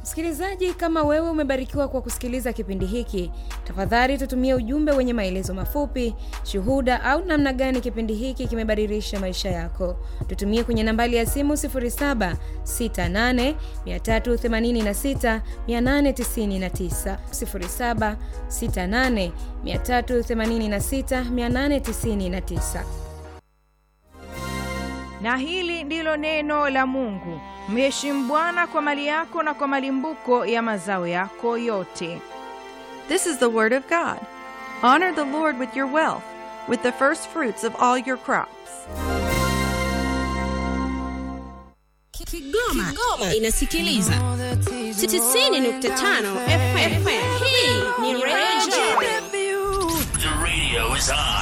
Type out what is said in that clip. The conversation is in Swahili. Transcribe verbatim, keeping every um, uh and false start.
Msikilizaji, kama wewe umebarikiwa kwa kusikiliza kipindi hiki, tafadhali tutumie ujumbe wenye maelezo mafupi, shuhuda au namna gani kipindi hiki kimebadilisha maisha yako. Tutumie kwenye nambari ya simu sifuri saba sita nane tatu themanini sita nane tisa tisa, sifuri saba sita nane tatu themanini sita nane tisa tisa. Na hili ndilo neno la Mungu: mheshimu Bwana kwa mali yako na kwa malimbuko ya mazao yako yote. This is the word of God. Honor the Lord with your wealth, with the first fruits of all your crops. Kigoma, Kigoma inasikiliza tisini nukta tano F M. Hii ni Radio. The radio is on.